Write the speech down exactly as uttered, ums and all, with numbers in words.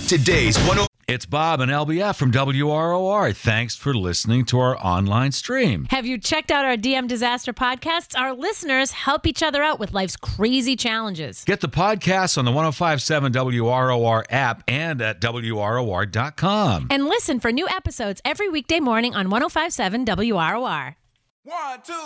Today's one oh It's Bob and L B F from W R O R. Thanks for listening to our online stream. Have you checked out our D M Disaster podcasts? Our listeners help each other out with life's crazy challenges. Get the podcasts on the one oh five point seven W R O R app and at W R O R dot com. And listen for new episodes every weekday morning on one oh five point seven W R O R. one, two.